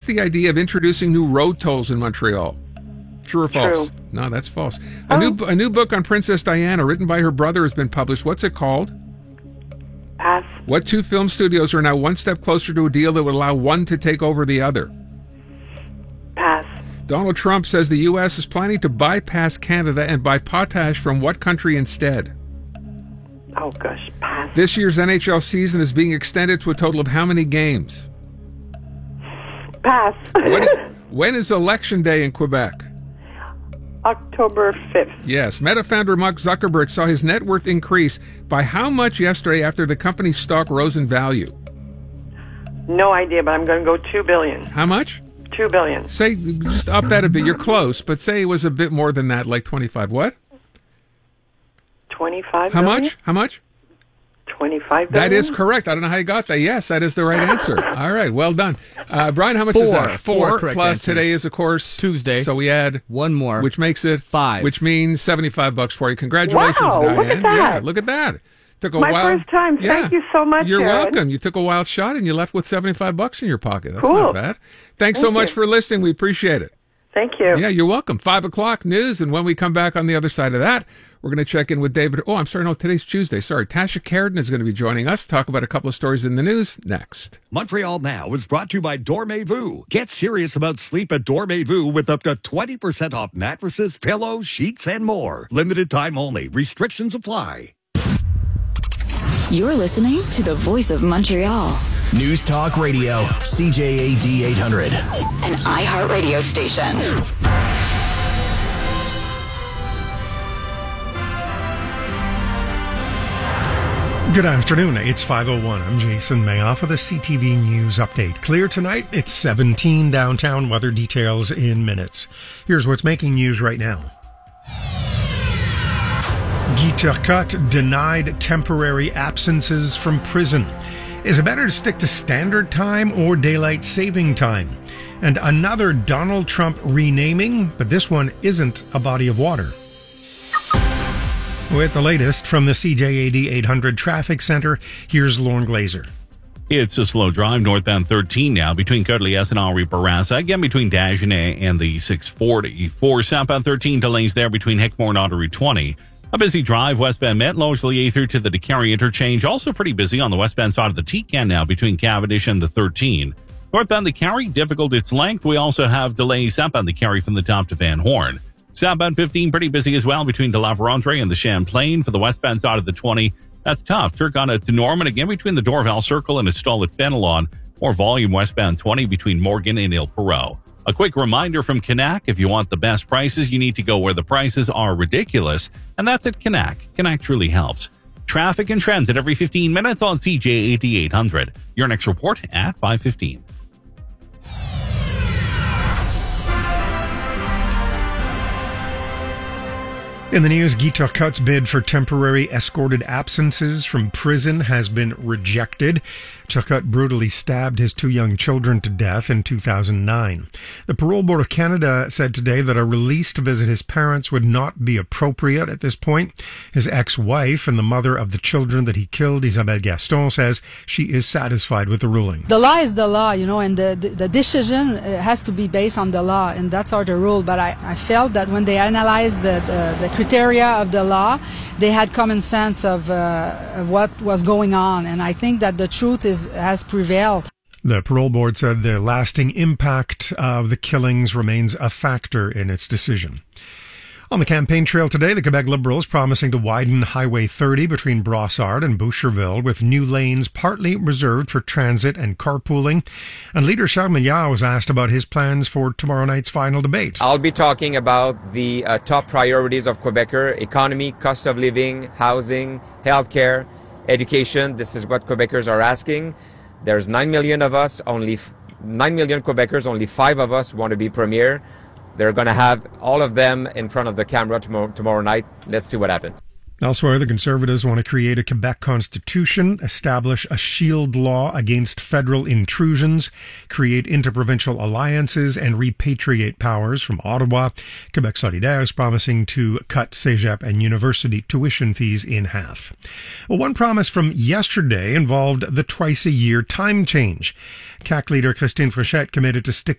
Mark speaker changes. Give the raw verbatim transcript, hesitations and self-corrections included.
Speaker 1: the idea of introducing new road tolls in Montreal? True or false?
Speaker 2: True.
Speaker 1: No, that's false.
Speaker 2: Oh.
Speaker 1: A new a new book on Princess Diana, written by her brother, has been published. What's it called?
Speaker 2: Pass.
Speaker 1: What two film studios are now one step closer to a deal that would allow one to take over the other?
Speaker 2: Pass.
Speaker 1: Donald Trump says the U S is planning to bypass Canada and buy potash from what country instead?
Speaker 2: Oh, gosh. Pass.
Speaker 1: This year's N H L season is being extended to a total of how many games?
Speaker 2: Pass.
Speaker 1: When, when is Election Day in Quebec?
Speaker 2: October fifth.
Speaker 1: Yes. Meta founder Mark Zuckerberg saw his net worth increase by how much yesterday after the company's stock rose in value?
Speaker 2: No idea, but I'm going to go two billion.
Speaker 1: How much?
Speaker 2: Two billion.
Speaker 1: Say, just up that a bit. You're close, but say it was a bit more than that, like twenty-five. What?
Speaker 2: Twenty-five.
Speaker 1: How
Speaker 2: billion?
Speaker 1: much? How much?
Speaker 2: Twenty-five.
Speaker 1: That
Speaker 2: billion?
Speaker 1: is correct. I don't know how you got that. Yes, that is the right answer. All right, well done. Uh, Brian, how much
Speaker 3: Four.
Speaker 1: is that?
Speaker 3: Four correct
Speaker 1: plus
Speaker 3: answers.
Speaker 1: today is, of course,
Speaker 3: Tuesday.
Speaker 1: So we add
Speaker 3: one more,
Speaker 1: which makes it
Speaker 3: five.
Speaker 1: Which means seventy-five bucks for you. Congratulations,
Speaker 2: Wow,
Speaker 1: Diane.
Speaker 2: look at that.
Speaker 1: Yeah, look at that. Took a
Speaker 2: My
Speaker 1: while.
Speaker 2: first time.
Speaker 1: Yeah.
Speaker 2: Thank you so much,
Speaker 1: You're
Speaker 2: Jared.
Speaker 1: welcome. You took a wild shot and you left with seventy-five bucks in your pocket. That's
Speaker 2: Cool.
Speaker 1: not bad. Thanks so
Speaker 2: Thank
Speaker 1: much
Speaker 2: you.
Speaker 1: for listening. We appreciate it.
Speaker 2: Thank you.
Speaker 1: Yeah, you're welcome. Five o'clock news, and when we come back on the other side of that, we're going to check in with David. Oh, I'm sorry. No, today's Tuesday. Sorry. Tasha Carradine is going to be joining us. Talk about a couple of stories in the news next.
Speaker 4: Montreal Now is brought to you by Dormez-vous. Get serious about sleep at Dormez-vous with up to twenty percent off mattresses, pillows, sheets, and more. Limited time only. Restrictions apply.
Speaker 5: You're listening to the voice of Montreal.
Speaker 6: News Talk Radio, C J A D eight hundred.
Speaker 5: An iHeartRadio station.
Speaker 7: Good afternoon. It's five oh one. I'm Jason Mayoff with a C T V News update. Clear tonight. It's seventeen downtown. Weather details in minutes. Here's what's making news right now. Guy Turcotte denied temporary absences from prison. Is it better to stick to standard time or daylight saving time? And another Donald Trump renaming, but this one isn't a body of water. With the latest from the C J A D eight hundred Traffic Center, here's Lorne Glazer.
Speaker 8: It's a slow drive northbound thirteen now between Côte-Liesse and Henri-Bourassa. Again, between Dagenet and the six forty. For southbound thirteen, delays there between Hickmore and Autoroute twenty. A busy drive westbound Mettlogelier through to the DeCarry interchange. Also pretty busy on the westbound side of the T-Can now between Cavendish and the thirteen. Northbound the Carry, difficult its length. We also have delays southbound the Carry from the top to Van Horn. Southbound fifteen, pretty busy as well between De La Vérendrye and the Champlain. For the westbound side of the twenty, that's tough. Turcotte to Norman, again between the Dorval Circle and a stall at Fenelon. More volume westbound twenty between Morgan and Il Perot. A quick reminder from Canac, if you want the best prices, you need to go where the prices are ridiculous, and that's at Canac. Canac truly helps. Traffic and trends at every fifteen minutes on C J A D eight hundred. Your next report at five fifteen.
Speaker 7: In the news, Guy Turcotte's bid for temporary escorted absences from prison has been rejected. Turcotte brutally stabbed his two young children to death in two thousand nine. The Parole Board of Canada said today that a release to visit his parents would not be appropriate at this point. His ex-wife and the mother of the children that he killed, Isabelle Gaston, says she is satisfied with the ruling.
Speaker 9: The law is the law, you know, and the, the, the decision has to be based on the law, and that's our the rule. But I, I felt that when they analyzed the, the, the criteria of the law, they had common sense of, uh, of what was going on, and I think that the truth is has prevailed.
Speaker 7: The parole board said the lasting impact of the killings remains a factor in its decision. On the campaign trail today, the Quebec Liberals promising to widen Highway thirty between Brossard and Boucherville with new lanes partly reserved for transit and carpooling. And leader Charles Milliard was asked about his plans for tomorrow night's final debate.
Speaker 10: I'll be talking about the uh, top priorities of Quebecer: economy, cost of living, housing, healthcare, education. This is what Quebecers are asking. There's nine million of us, only f- nine million Quebecers, only five of us want to be premier. They're going to have all of them in front of the camera tomorrow, tomorrow night. Let's see what happens.
Speaker 7: Elsewhere, the Conservatives want to create a Quebec constitution, establish a shield law against federal intrusions, create interprovincial alliances, and repatriate powers from Ottawa. Quebec Solidaire is promising to cut cégep and university tuition fees in half. Well, one promise from yesterday involved the twice-a-year time change. C A Q leader Christine Fréchette committed to stick